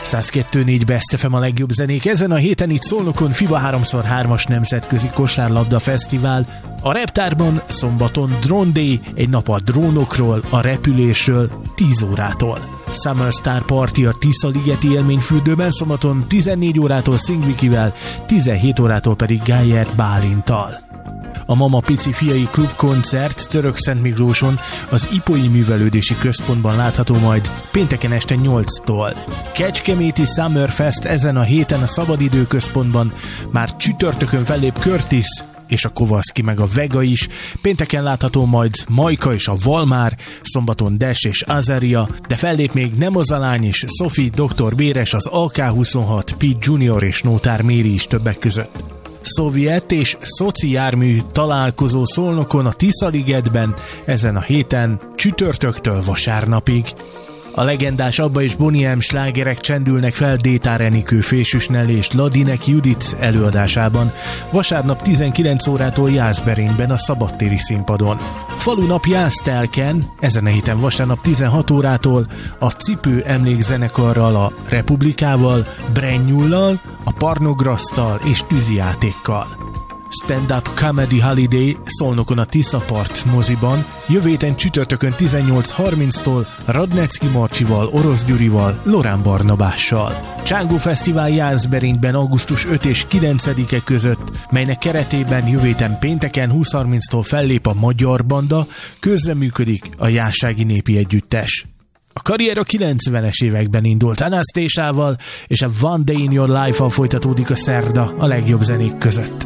102.4 Best FM a legjobb zenék. Ezen a héten itt Szolnokon FIBA 3x3-as nemzetközi kosárlabda fesztivál. A Reptárban szombaton Drone Day, egy nap a drónokról, a repülésről 10 órától. Summer Star Party a Tisza-ligeti élményfürdőben szombaton 14 órától Szingvikivel, 17 órától pedig Gájer Bálinttal. A Mama Pici Fiai Klub koncert Törökszentmiklóson az Ipoi Művelődési Központban látható majd pénteken este 8-tól. Kecskeméti Summerfest ezen a héten a Szabadidőközpontban, már csütörtökön fellép Curtis és a Kovaszki meg a Vega is, pénteken látható majd Majka és a Valmár, szombaton Des és Azaria, de fellép még Nemozalány és Sophie, Dr. Béres, az AK-26, Pete Junior és Nótár Méri is többek között. Szovjet és szoci jármű találkozó Szolnokon a Tisza-ligetben ezen a héten csütörtöktől vasárnapig. A legendás Abba és Boney M slágerek csendülnek fel Détár Enikő, Fésűs Nelly és Ladinek Judit előadásában vasárnap 19 órától Jászberényben a szabadtéri színpadon. Falunap Jásztelken ezen a héten vasárnap 16 órától a Cipő emlékzenekarral, a Republikával, Brennyullal, a Parnograsztal és tűzijátékkal. Stand-up Comedy Holiday Szolnokon a Tiszapart moziban, jövő héten csütörtökön 18:30-tól Radnecki Marcsival, Orosz Gyurival, Lorán Barnabással. Csángó Fesztivál Jászberényben augusztus 5 és 9-e között, melynek keretében jövő héten pénteken 20:30-tól fellép a Magyar Banda, közreműködik a Jászági Népi Együttes. A karrier a 90-es években indult Anastésával, és a One Day in Your Life-val folytatódik a szerda a legjobb zenék között.